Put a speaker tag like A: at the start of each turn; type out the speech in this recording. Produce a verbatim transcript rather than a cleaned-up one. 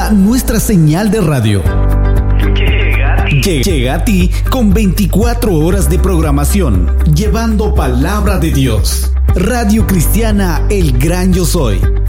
A: ahora nuestra señal de radio. Llega a ti. Llega a ti con veinticuatro horas de programación, llevando palabra de Dios. Radio Cristiana El Gran Yo Soy.